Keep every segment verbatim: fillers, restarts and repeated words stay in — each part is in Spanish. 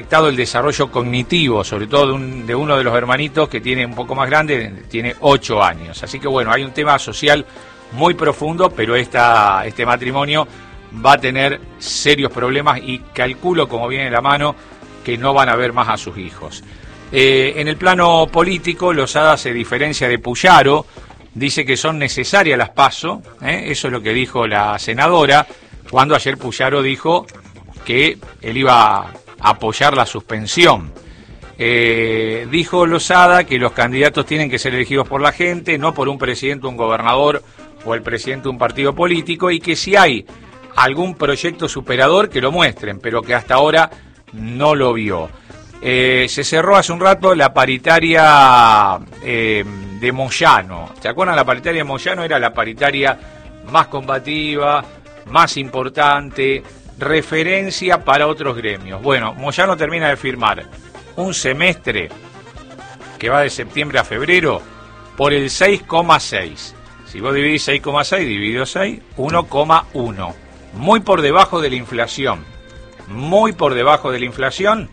afectado el desarrollo cognitivo, sobre todo de, un, de uno de los hermanitos que tiene un poco más grande, tiene ocho años. Así que bueno, hay un tema social muy profundo, pero esta, este matrimonio va a tener serios problemas y calculo, como viene de la mano, que no van a ver más a sus hijos. Eh, en el plano político, Losada se diferencia de Puyaro, dice que son necesarias las PASO, ¿eh? Eso es lo que dijo la senadora, cuando ayer Puyaro dijo que él iba a apoyar la suspensión. Eh, dijo Losada que los candidatos tienen que ser elegidos por la gente, no por un presidente, un gobernador o el presidente de un partido político, y que si hay algún proyecto superador que lo muestren, pero que hasta ahora no lo vio. Eh, se cerró hace un rato la paritaria eh, de Moyano. ¿Se acuerdan? La paritaria de Moyano era la paritaria más combativa, más importante, referencia para otros gremios. Bueno, Moyano termina de firmar un semestre que va de septiembre a febrero por el seis coma seis. Si vos dividís seis coma seis dividido seis, uno coma uno. Muy por debajo de la inflación. Muy por debajo de la inflación.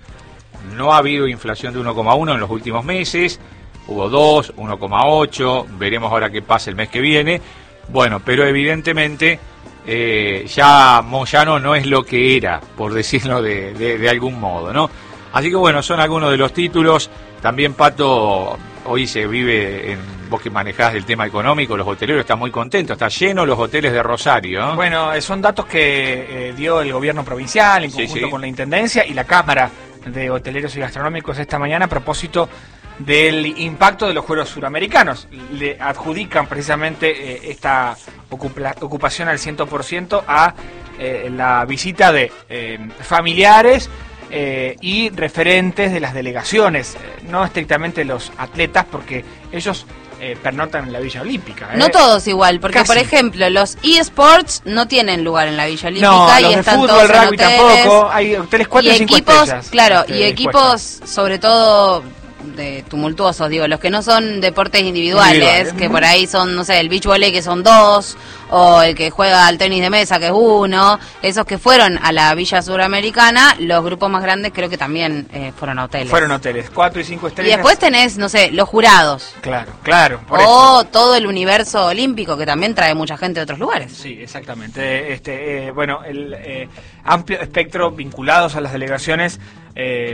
No ha habido inflación de uno coma uno en los últimos meses. Hubo dos, uno coma ocho. Veremos ahora qué pasa el mes que viene. Bueno, pero evidentemente eh, ya Moyano no es lo que era, por decirlo de, de, de algún modo, ¿no? Así que bueno, son algunos de los títulos. También, Pato, hoy se vive, en vos que manejás el tema económico, los hoteleros están muy contentos, está lleno los hoteles de Rosario, ¿no? Bueno, son datos que eh, dio el gobierno provincial en conjunto sí, sí. con la Intendencia y la Cámara de Hoteleros y Gastronómicos esta mañana a propósito del impacto de los Juegos Suramericanos. Le adjudican precisamente eh, esta ocupa, ocupación al cien por ciento a eh, la visita de eh, familiares Eh, y referentes de las delegaciones, eh, no estrictamente los atletas, porque ellos eh, pernoctan en la Villa Olímpica. ¿eh? No todos igual, porque Casi. Por ejemplo, los eSports no tienen lugar en la Villa Olímpica. No, y los de están fútbol, todos en rugby hoteles, tampoco, hay hoteles cuatro y, y cinco equipos, estrellas. claro, este, y equipos sobre todo de tumultuosos, digo, los que no son deportes individuales, Individual. que por ahí son, no sé, el beach volley que son dos, o el que juega al tenis de mesa que es uno, esos que fueron a la Villa Suramericana, los grupos más grandes creo que también eh, fueron a hoteles. Fueron hoteles, cuatro y cinco estrellas. Y después tenés, no sé, los jurados. Claro, claro. Por o eso. todo el universo olímpico, que también trae mucha gente de otros lugares. Sí, exactamente. Este, eh, bueno, el eh, amplio espectro vinculados a las delegaciones eh,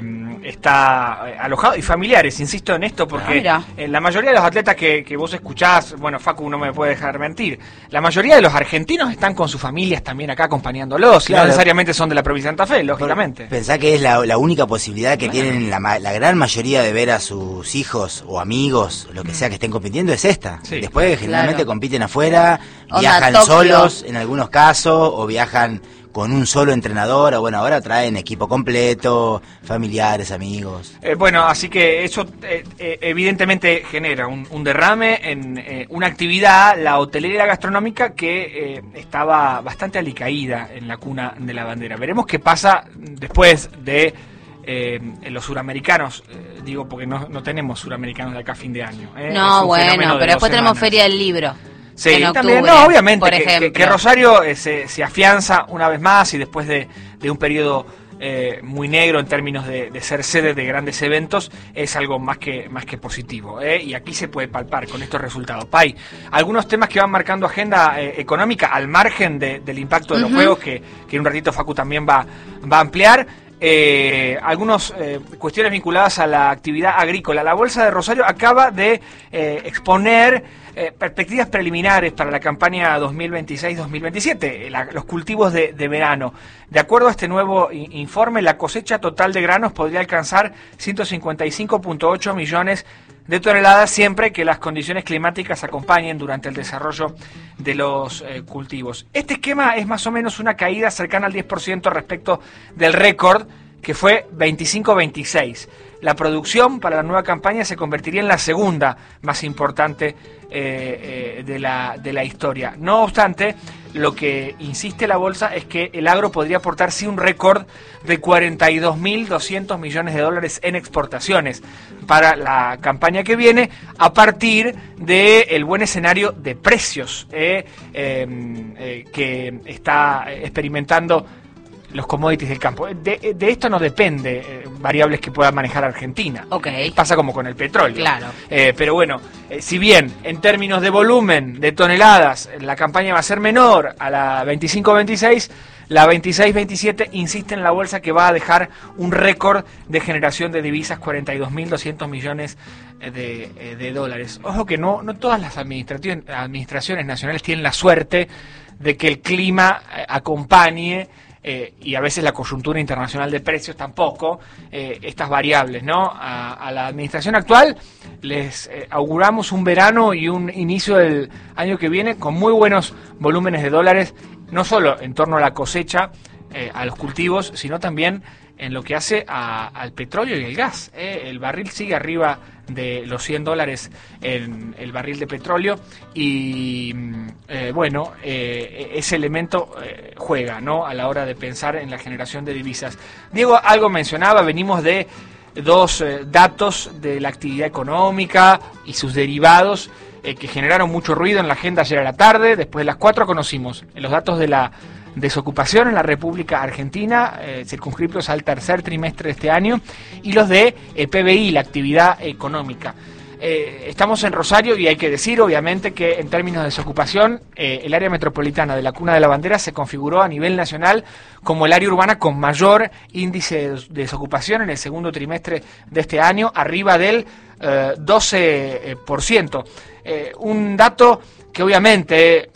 está eh, alojado, y familiares, insisto en esto, porque ah, eh, la mayoría de los atletas que, que vos escuchás, bueno, Facu no me puede dejar mentir, la mayoría de los argentinos están con sus familias también acá acompañándolos, claro. Y no necesariamente son de la provincia de Santa Fe, lógicamente. Pensá que es la, la única posibilidad que bueno. tienen la, la gran mayoría de ver a sus hijos o amigos, lo que sea que estén compitiendo, es esta. Sí. Después generalmente claro. compiten afuera, Onda viajan Tokio. solos en algunos casos, o viajan con un solo entrenador, o bueno, ahora traen equipo completo, familiares, amigos. Eh, bueno, así que eso eh, eh, evidentemente genera un, un derrame en eh, una actividad, la hotelera gastronómica, que eh, estaba bastante alicaída en la cuna de la bandera. Veremos qué pasa después de eh, los suramericanos, eh, digo porque no, no tenemos suramericanos de acá a fin de año. Eh. No, bueno, pero después tenemos Feria del Libro. Sí, en octubre, también, no, obviamente, por que, que, que Rosario eh, se, se afianza una vez más y después de, de un periodo eh, muy negro en términos de, de ser sede de grandes eventos, es algo más que más que positivo, ¿eh? Y aquí se puede palpar con estos resultados. Pai, algunos temas que van marcando agenda eh, económica al margen de, del impacto de los uh-huh. juegos, que, que en un ratito Facu también va, va a ampliar. Eh, algunas eh, cuestiones vinculadas a la actividad agrícola. La Bolsa de Rosario acaba de eh, exponer eh, perspectivas preliminares para la campaña dos mil veintiséis dos mil veintisiete, la, los cultivos de, de verano. De acuerdo a este nuevo in- informe, la cosecha total de granos podría alcanzar ciento cincuenta y cinco punto ocho millones de toneladas, siempre que las condiciones climáticas acompañen durante el desarrollo de los eh, cultivos. Este esquema es más o menos una caída cercana al diez por ciento respecto del récord, que fue veinticinco veintiséis. La producción para la nueva campaña se convertiría en la segunda más importante eh, eh, de la, de la historia. No obstante, lo que insiste la bolsa es que el agro podría aportar sí un récord de cuarenta y dos mil doscientos millones de dólares en exportaciones para la campaña que viene, a partir del buen escenario de precios eh, eh, eh, que está experimentando los commodities del campo. De, de esto no depende eh, variables que pueda manejar Argentina. Okay. Pasa como con el petróleo. Claro. Eh, pero bueno, eh, si bien en términos de volumen de toneladas la campaña va a ser menor a la veinticinco veintiséis, la veintiséis veintisiete insiste en la bolsa que va a dejar un récord de generación de divisas, cuarenta y dos mil doscientos millones de, de dólares. Ojo que no, no todas las administraciones, administraciones nacionales tienen la suerte de que el clima eh, acompañe, eh, y a veces la coyuntura internacional de precios tampoco, eh, estas variables, ¿no? A, a la administración actual les eh, auguramos un verano y un inicio del año que viene con muy buenos volúmenes de dólares, no solo en torno a la cosecha, eh, a los cultivos, sino también en lo que hace a, al petróleo y el gas. Eh. El barril sigue arriba de los cien dólares en el barril de petróleo y eh, bueno, eh, ese elemento eh, juega, ¿no?, a la hora de pensar en la generación de divisas. Diego algo mencionaba, venimos de dos eh, datos de la actividad económica y sus derivados eh, que generaron mucho ruido en la agenda ayer a la tarde. Después de las cuatro conocimos los datos de la desocupación en la República Argentina, eh, circunscriptos al tercer trimestre de este año, y los de eh, P B I, la actividad económica. Eh, estamos en Rosario y hay que decir, obviamente, que en términos de desocupación, eh, el área metropolitana de la Cuna de la Bandera se configuró a nivel nacional como el área urbana con mayor índice de desocupación en el segundo trimestre de este año, arriba del eh, doce por ciento. Eh, un dato que obviamente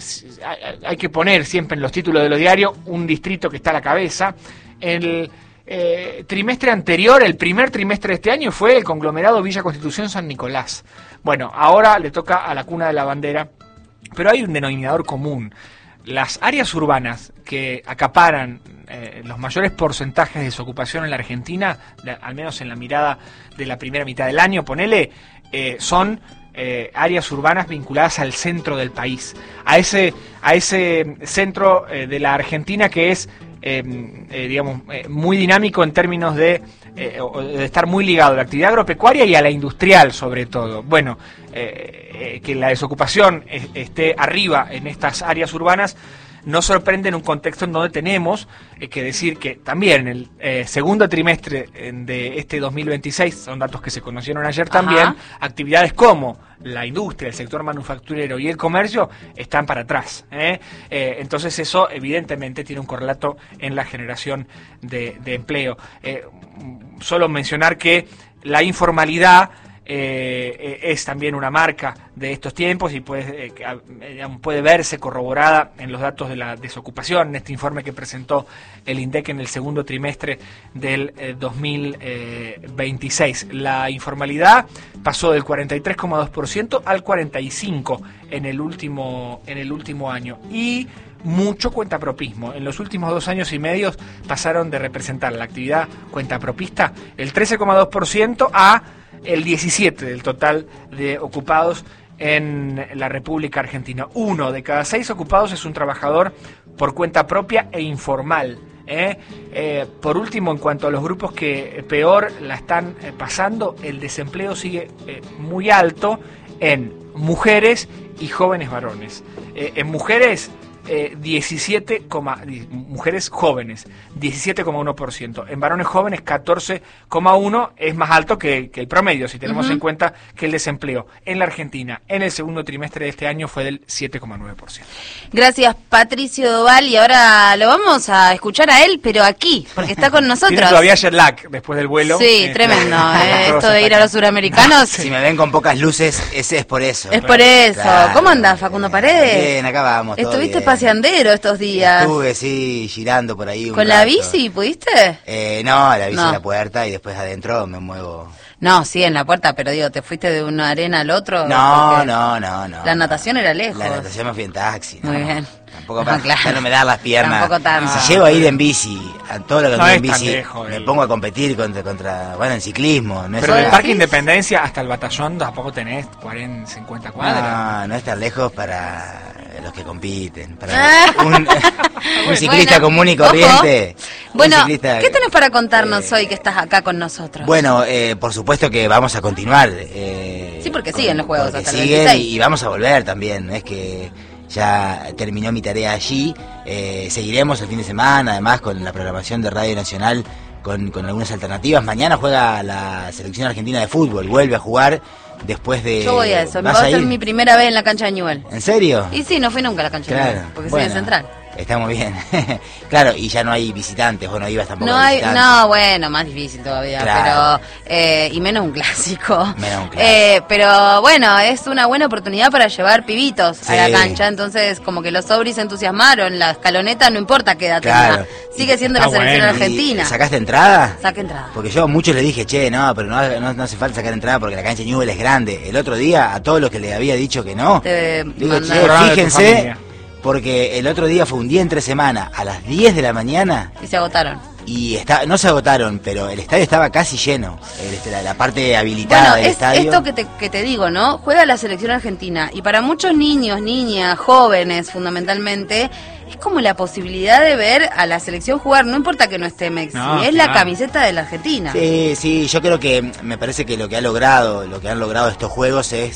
hay que poner siempre en los títulos de los diarios un distrito que está a la cabeza. El eh, trimestre anterior, el primer trimestre de este año, fue el conglomerado Villa Constitución San Nicolás. Bueno, ahora le toca a la Cuna de la Bandera, pero hay un denominador común. Las áreas urbanas que acaparan eh, los mayores porcentajes de desocupación en la Argentina, de, al menos en la mirada de la primera mitad del año, ponele, eh, son Eh, áreas urbanas vinculadas al centro del país, a ese a ese centro eh, de la Argentina que es eh, eh, digamos eh, muy dinámico en términos de, eh, de estar muy ligado a la actividad agropecuaria y a la industrial sobre todo. Bueno, eh, eh, que la desocupación es, esté arriba en estas áreas urbanas no sorprende en un contexto en donde tenemos eh, que decir que también en el eh, segundo trimestre de este dos mil veintiséis, son datos que se conocieron ayer también, Ajá. actividades como la industria, el sector manufacturero y el comercio están para atrás. ¿eh? Eh, entonces eso evidentemente tiene un correlato en la generación de, de empleo. Eh, solo mencionar que la informalidad Eh, es también una marca de estos tiempos y puede, eh, puede verse corroborada en los datos de la desocupación, en este informe que presentó el INDEC en el segundo trimestre del eh, dos mil veintiséis. La informalidad pasó del cuarenta y tres coma dos por ciento al cuarenta y cinco por ciento en el último, en el último año. Y mucho cuentapropismo. En los últimos dos años y medio pasaron de representar la actividad cuentapropista el trece coma dos por ciento a el diecisiete del total de ocupados en la República Argentina. Uno de cada seis ocupados es un trabajador por cuenta propia e informal. ¿eh? Eh, por último, en cuanto a los grupos que peor la están eh, pasando, el desempleo sigue eh, muy alto en mujeres y jóvenes varones. Eh, en mujeres, Eh, diecisiete, mujeres jóvenes, diecisiete coma uno por ciento. En varones jóvenes, catorce coma uno por ciento, es más alto que, que el promedio, si tenemos uh-huh. en cuenta que el desempleo en la Argentina en el segundo trimestre de este año fue del siete coma nueve por ciento. Gracias, Patricio Doval, y ahora lo vamos a escuchar a él, pero aquí, porque está con nosotros. Tiene todavía jet lag después del vuelo. Sí, eh, tremendo, eh, esto de ir a los suramericanos. Si me ven con pocas luces, ese es por eso. Es por eso. Claro. ¿Cómo andás, Facundo Paredes? Bien, acá vamos. ¿Estuviste bien. paseandero estos días? Estuve, sí, girando por ahí un ¿Con rato. la bici pudiste? Eh, no, la bici no. en la puerta y después adentro me muevo. No, sí, en la puerta, pero digo, ¿te fuiste de una arena al otro? No, no, no, no. La natación era lejos. La natación me fui en taxi. Muy no, bien. Tampoco no, para, claro. ya no me dan las piernas. Tampoco tanto. Si llego a ir en bici, a todo lo que no ando es en bici, lejos, me el... pongo a competir contra, contra, bueno, en ciclismo. No es pero del tan... Parque Independencia hasta el Batallón tampoco tenés cuarenta, cincuenta cuadras. No, no es tan lejos para los que compiten. Para un, un ciclista bueno, común y corriente. Bueno, ciclista, ¿qué tenés para contarnos eh, hoy que estás acá con nosotros? Bueno, eh, por supuesto que vamos a continuar. Eh, sí, porque con, siguen los juegos porque hasta el siguen veintiséis. Y, y vamos a volver también. Es que ya terminó mi tarea allí. Eh, seguiremos el fin de semana, además, con la programación de Radio Nacional, con, con algunas alternativas. Mañana juega la selección argentina de fútbol, vuelve a jugar después de... Yo voy a eso, va a ser mi primera vez en la cancha de Newell. ¿En serio? Y sí, no fui nunca a la cancha claro. de Newell, porque bueno, soy de Central. Está muy bien. Claro, y ya no hay visitantes, o no ibas tampoco no a hay, visitantes. No, bueno, más difícil todavía, claro. pero eh, y menos un clásico. Menos un clásico. Eh, pero bueno, es una buena oportunidad para llevar pibitos sí. a la cancha, entonces como que los sobris se entusiasmaron, la escaloneta no importa qué edad claro. tenga, sigue siendo Está la selección bueno. argentina. ¿Sacaste entrada? Saqué entrada. Porque yo a muchos les dije, che, no, pero no, no, no hace falta sacar entrada porque la cancha de Newell es grande. El otro día, a todos los que les había dicho que no, Te digo, che, mandaron. fíjense, porque el otro día fue un día entre semana, a las diez de la mañana, Y se agotaron. y está, no se agotaron, pero el estadio estaba casi lleno, el, la, la parte habilitada Bueno, del es estadio. esto que te, que te digo, ¿no? Juega la selección argentina y para muchos niños, niñas, jóvenes fundamentalmente, es como la posibilidad de ver a la selección jugar, no importa que no esté Messi, No, es claro. la camiseta de la Argentina. Sí, sí, yo creo que me parece que lo que ha logrado, lo que han logrado estos juegos es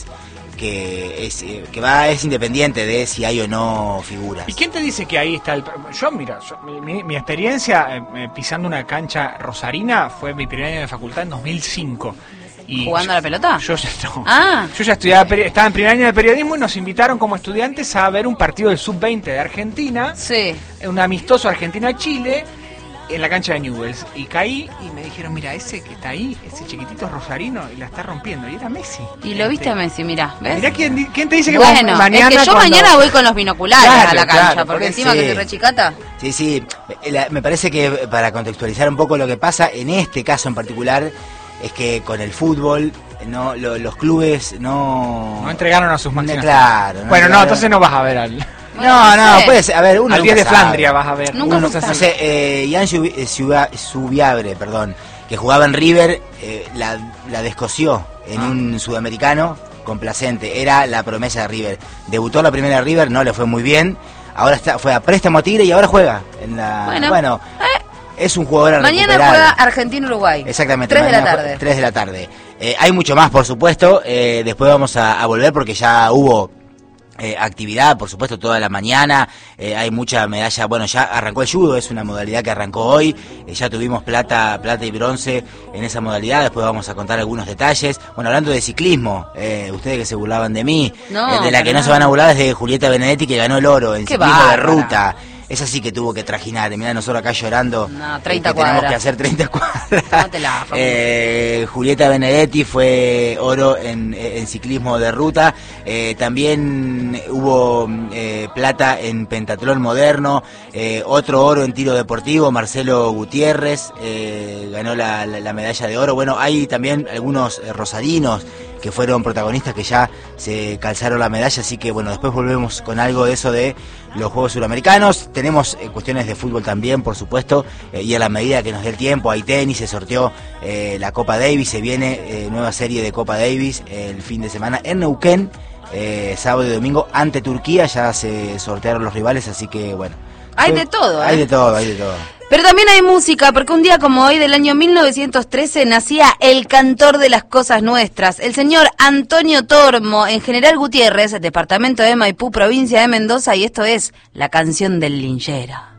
que es eh, que va es independiente de si hay o no figuras. ¿Y quién te dice que ahí está el... Yo, mira, yo- mi, mi- mi experiencia eh, eh, pisando una cancha rosarina fue mi primer año de facultad en dos mil cinco. Y ¿Jugando yo- a la pelota? Yo ya, no. Ah. Yo ya estudiaba, peri- estaba en primer año de periodismo y nos invitaron como estudiantes a ver un partido del sub veinte de Argentina, Sí. un amistoso Argentina-Chile, en la cancha de Newell's. Y caí y me dijeron, mira, ese que está ahí, ese chiquitito es rosarino y la está rompiendo. Y era Messi. Y lo viste a Messi, mira, ¿ves? Mirá quién, di- quién te dice que Bueno, vos mañana... es que yo cuando- mañana voy con los binoculares Claro, a la cancha, claro, porque por encima eso. que soy rechicata. Sí, sí, la- me parece que para contextualizar un poco lo que pasa en este caso en particular es que con el fútbol no lo- los clubes no No entregaron a sus No, máquinas. claro, no Bueno, no, entregaron- entonces no vas a ver al... No, no no, sé. puede ser, a ver, uno Al nunca diez de sabe. Flandria vas a ver. Nunca Uno se se No hace- sé, eh, Ian Subi- eh, Suba- Subiabre, perdón, que jugaba en River, eh, la, la descosió en Ah. un sudamericano complacente. Era la promesa de River. Debutó la primera River, no le fue muy bien. Ahora está, fue a préstamo a Tigre y ahora juega. En la, Bueno, bueno, eh, es un jugador a mañana recuperar. juega Argentina-Uruguay. Exactamente. tres de la mañana tarde. jue- tres de la tarde. Eh, hay mucho más, por supuesto. Eh, después vamos a, a volver porque ya hubo eh, actividad, por supuesto, toda la mañana. Eh, hay mucha medalla. Bueno, ya arrancó el judo, es una modalidad que arrancó hoy. Eh, ya tuvimos plata, plata y bronce en esa modalidad. Después vamos a contar algunos detalles. Bueno, hablando de ciclismo, eh, ustedes que se burlaban de mí, No, eh, de la que para no se nada. van a burlar es de Julieta Benedetti, que ganó el oro en Qué ciclismo de bárbara. ruta. Esa sí que tuvo que trajinar. Mirá, nosotros acá llorando. No, eh, treinta que tenemos cuadras. que hacer treinta cuadras. Tómatela, Facundo. Eh, Julieta Benedetti fue oro en, en ciclismo de ruta. Eh, también hubo eh, plata en pentatlón moderno. Eh, otro oro en tiro deportivo. Marcelo Gutiérrez eh, ganó la, la- la medalla de oro. Bueno, hay también algunos eh, rosarinos que fueron protagonistas que ya se calzaron la medalla, así que bueno, después volvemos con algo de eso de los Juegos Suramericanos. Tenemos eh, cuestiones de fútbol también, por supuesto, eh, y a la medida que nos dé el tiempo, hay tenis, se sorteó eh, la Copa Davis, se viene eh, nueva serie de Copa Davis eh, el fin de semana en Neuquén, eh, sábado y domingo ante Turquía, ya se sortearon los rivales, así que bueno. Hay Fue- de todo, Hay ¿eh? de todo, hay de todo. Pero también hay música, porque un día como hoy del año mil novecientos trece nacía el cantor de las cosas nuestras, el señor Antonio Tormo, en General Gutiérrez, departamento de Maipú, provincia de Mendoza, y esto es La canción del linchero.